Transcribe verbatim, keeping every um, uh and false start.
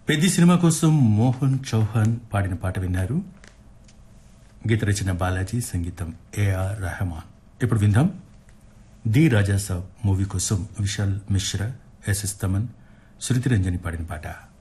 Peddi cinema కోసం మోహన్ చౌహాన్ పాడిన పాట విన్నారు. గీత రచన బాలాజీ, సంగీతం ఏఆర్ రెహమాన్. ఇప్పుడు విందాం ది రాజా సాబ్ మూవీ కోసం విశాల్ మిశ్రా, ఎస్ఎస్ తమన్, శృతి రంజని పాడిన పాట.